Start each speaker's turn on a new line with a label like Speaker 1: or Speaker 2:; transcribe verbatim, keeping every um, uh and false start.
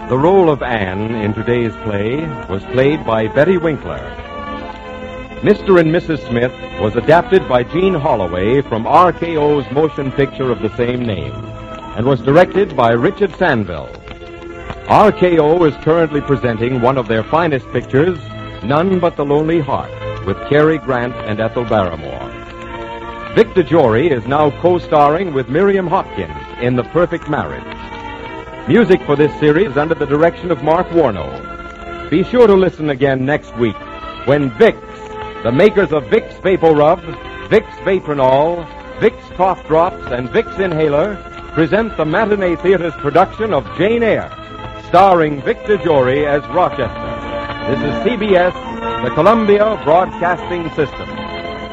Speaker 1: The role of Anne in today's play was played by Betty Winkler. Mister and Missus Smith was adapted by Gene Holloway from R K O's motion picture of the same name and was directed by Richard Sanville. R K O is currently presenting one of their finest pictures, None But the Lonely Heart, with Cary Grant and Ethel Barrymore. Vic DeJory is now co-starring with Miriam Hopkins in The Perfect Marriage. Music for this series is under the direction of Mark Warno. Be sure to listen again next week when Vicks, the makers of Vicks VapoRub, Vicks Vapronol, Vicks Cough Drops, and Vicks Inhaler present the Matinee Theater's production of Jane Eyre, starring Vic DeJory as Rochester. This is C B S, the Columbia Broadcasting System.